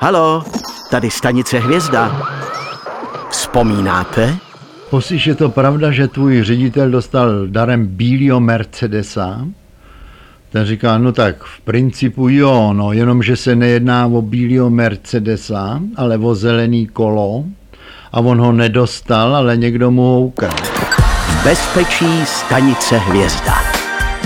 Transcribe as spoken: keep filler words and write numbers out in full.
Halo, tady stanice Hvězda. Vzpomínáte? Poslyš, je to pravda, že tvůj ředitel dostal darem bílýho Mercedesa? Ten říká, no tak v principu jo, no, jenomže se nejedná o bílýho Mercedesa, ale o zelený kolo a on ho nedostal, ale někdo mu ho ukradl. V bezpečí stanice Hvězda.